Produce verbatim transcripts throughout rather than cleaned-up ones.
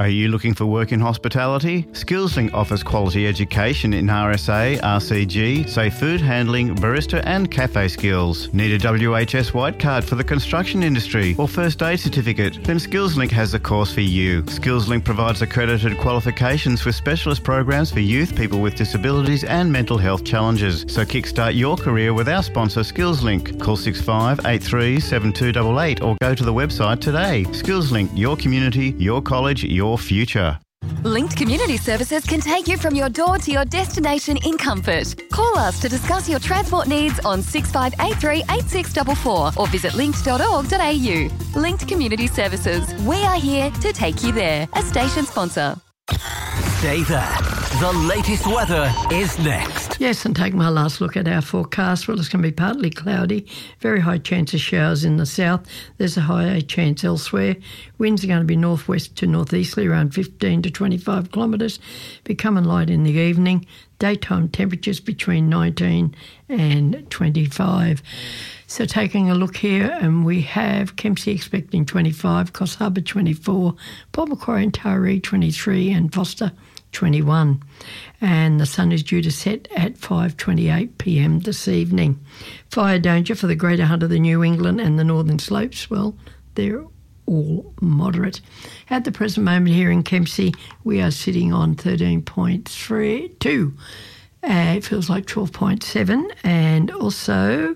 Are you looking for work in hospitality? SkillsLink offers quality education in R S A, R C G, safe food handling, barista and cafe skills. Need a W H S white card for the construction industry or first aid certificate? Then SkillsLink has a course for you. SkillsLink provides accredited qualifications with specialist programs for youth, people with disabilities and mental health challenges. So kickstart your career with our sponsor SkillsLink. Call six five eight three seven two eight eight or go to the website today. SkillsLink, your community, your college, your future. Linked Community Services can take you from your door to your destination in comfort. Call us to discuss your transport needs on six five eight three eight six four four or visit linked dot org dot a u. Linked Community Services. We are here to take you there. A station sponsor. Stay there. The latest weather is next. Yes, and take my last look at our forecast. Well, it's going to be partly cloudy, very high chance of showers in the south. There's a higher chance elsewhere. Winds are going to be northwest to northeasterly, around fifteen to twenty-five kilometres, becoming light in the evening. Daytime temperatures between nineteen and twenty-five. So taking a look here, and we have Kempsey expecting twenty-five, Coffs Harbour twenty-four, Port Macquarie and Taree twenty-three, and Foster twenty-one. And the sun is due to set at five twenty-eight p m this evening. Fire danger for the greater Hunter, the New England and the Northern Slopes, well, they're all moderate. At the present moment here in Kempsey, we are sitting on thirteen point three two. Uh, it feels like twelve point seven, and also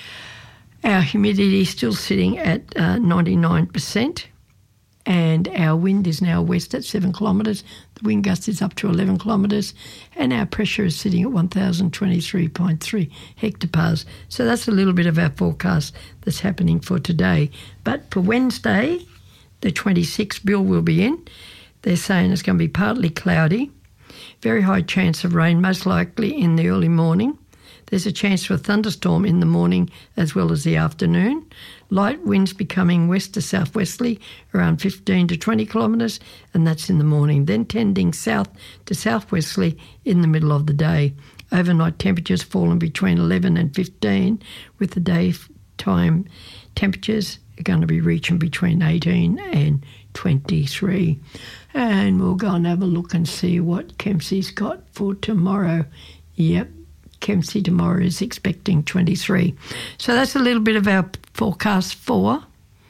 our humidity is still sitting at uh, ninety-nine percent, and our wind is now west at seven kilometres. The wind gust is up to eleven kilometres, and our pressure is sitting at one thousand twenty-three point three hectopascals. So that's a little bit of our forecast that's happening for today. But for Wednesday, the twenty-sixth, Bill will be in. They're saying it's going to be partly cloudy, very high chance of rain, most likely in the early morning. There's a chance for a thunderstorm in the morning as well as the afternoon. Light winds becoming west to southwesterly, around fifteen to twenty kilometres, and that's in the morning. Then tending south to southwesterly in the middle of the day. Overnight temperatures falling between eleven and fifteen, with the daytime temperatures are going to be reaching between eighteen and twenty-three. And we'll go and have a look and see what Kempsey's got for tomorrow. Yep. Kempsey tomorrow is expecting twenty-three. So that's a little bit of our forecast for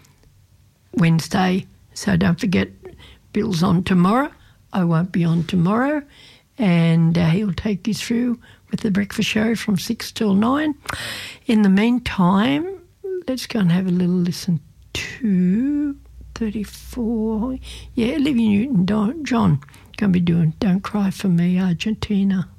Wednesday. So don't forget, Bill's on tomorrow. I won't be on tomorrow. And uh, he'll take you through with the breakfast show from six till nine. In the meantime, let's go and have a little listen to thirty-four. Yeah, Olivia Newton-John going to be doing Don't Cry For Me, Argentina.